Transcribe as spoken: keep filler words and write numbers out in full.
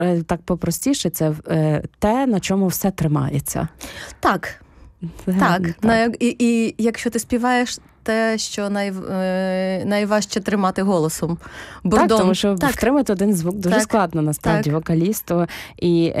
так попростіше, це те, на чому все тримається. Так. Так, так. На, і, і якщо ти співаєш те, що най, е, найважче тримати голосом. Бордом. Так, тому що так. втримати один звук дуже так. складно, насправді, так. вокалісту. І